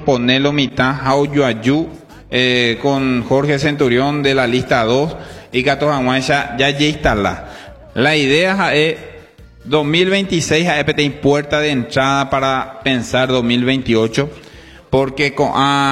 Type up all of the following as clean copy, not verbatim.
Ponelo Mitad, Jauyoayú, con Jorge Centurión de la lista 2 y Catojamuancha ya instala. La idea es 2026 a EPT puerta de entrada para pensar 2028, porque con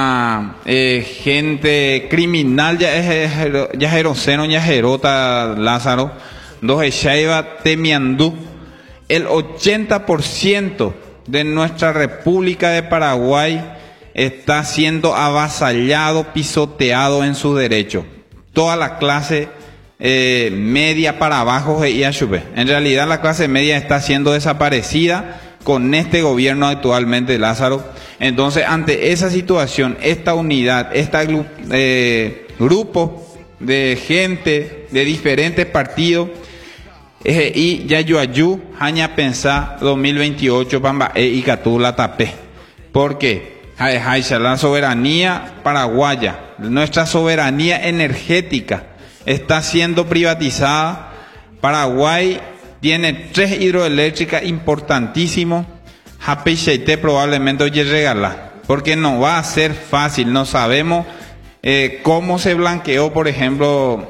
gente criminal ya es Jeroseno, ya Jerota Lázaro, dos Eshaiba Temiandú, el 80% de nuestra República de Paraguay está siendo avasallado, pisoteado en su derecho. Toda la clase media para abajo de IHB. En realidad la clase media está siendo desaparecida con este gobierno actualmente, Lázaro. Entonces, ante esa situación, esta unidad, este grupo de gente de diferentes partidos, y Yayuayú, Jaña Pensá 2028, Pamba y Catula Tapé. ¿Por qué? La soberanía paraguaya, nuestra soberanía energética está siendo privatizada. Paraguay tiene 3 hidroeléctricas importantísimas. Japicheite probablemente oye regalar, porque no va a ser fácil. No sabemos cómo se blanqueó, por ejemplo,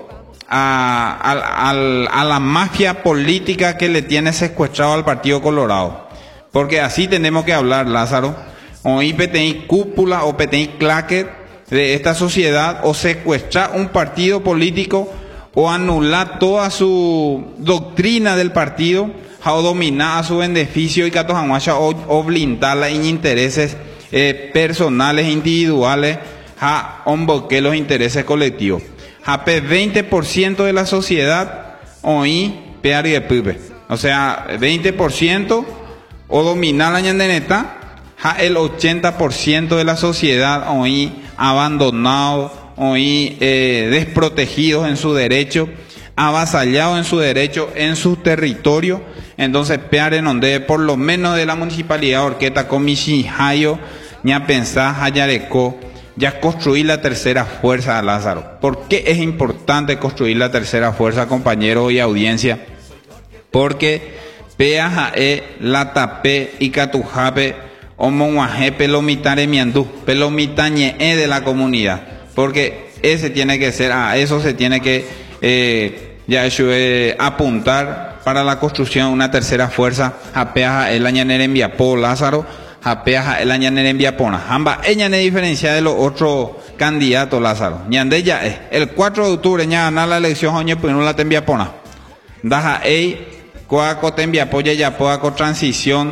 a la mafia política que le tiene secuestrado al Partido Colorado. Porque así tenemos que hablar, Lázaro. O PTI cúpula o PTI claque de esta sociedad, o secuestrar un partido político, o anular toda su doctrina del partido, o dominar a su beneficio y catojamuacha, o blindarla en intereses personales, individuales, a homboque los intereses colectivos. A 20% de la sociedad, hoy, pear y pibe. O sea, 20% o dominar la ñandeneta, el 80% de la sociedad hoy abandonado, hoy desprotegidos en su derecho, avasallados en su derecho, en su territorio. Entonces, pear en donde por lo menos de la municipalidad Orqueta, Comichijayo, ña pensá, Hayarecó, ya construir la tercera fuerza, Lázaro. ¿Por qué es importante construir la tercera fuerza, compañeros y audiencia? Porque PAJE, la tapé y Catujape, Omonguaje, Pelomitare Miandú, Pelomitañe de la comunidad. Porque ese tiene que ser, a eso se tiene que apuntar para la construcción de una tercera fuerza. A PAJE, la ñanera en Viapó, Lázaro. Apeaja el añaner en Viapona. Amba ella ne diferencia de los otros candidatos, Lázaro. Ñande ya es. El 4 de octubre ña ganar la elección oñe pues no la ten Viapona. Daja ei coaco ten Viapoya ya poaco transición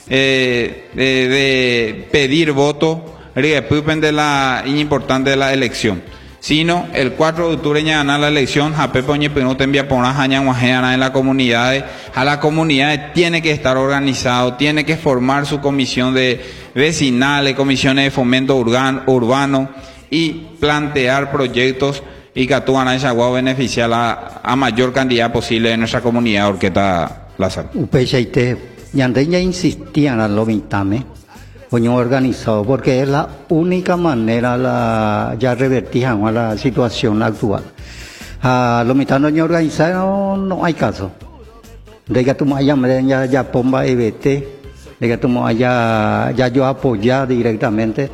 de pedir voto rigepupen de la importante de la elección. Sino el 4 de octubre ña ganar la elección, Japepo oñe pues no ten Viapona, jañan guajeana en la comunidad. A la comunidad tiene que estar organizado, tiene que formar su comisión de vecinales, comisiones de fomento urbano y plantear proyectos y que actúan a esa beneficiar a mayor cantidad posible de nuestra comunidad Orqueta Lázaro. Upechaite, yandeña insistían a lo mitame, coño organizado, porque es la única manera ya revertir a la situación actual. A lo mitad no organizado no hay caso. De que tú ya pomba EBT, de que tú ya yo apoyar directamente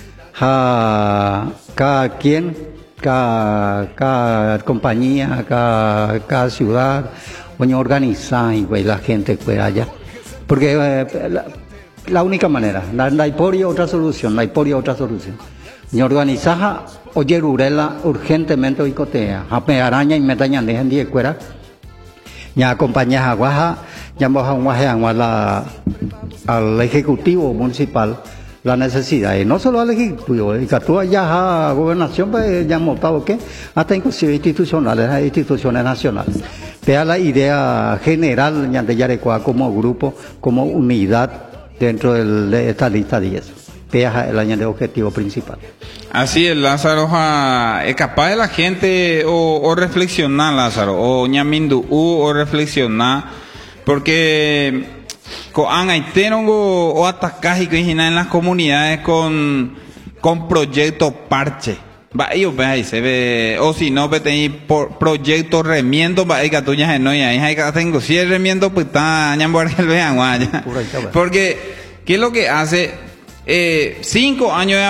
a cada quien, cada compañía, cada ciudad, coño organizar y pues la gente fuera allá. Porque la única manera, no hay por otra solución, no hay por otra solución. Ni organizar oye rurela urgentemente hoy cotea, a araña y metaña dejan de fuera. Ya acompaña a Guaja, llamamos al Ejecutivo Municipal la necesidad, y no solo al Ejecutivo, y que tú allá a Gobernación, pues ya hemos votado que hasta inclusive instituciones nacionales. Vea la idea general de Yarecoa como grupo, como unidad dentro de esta lista 10. Vea el año de objetivo principal. Así es, Lázaro, es capaz de la gente o reflexionar, Lázaro, o ñamindu o reflexionar, porque o atacar y en las comunidades con proyectos parche. O si no, proyectos remiendo, tengo si es remiendo, pues está porque ¿qué es lo que hace? 5 años de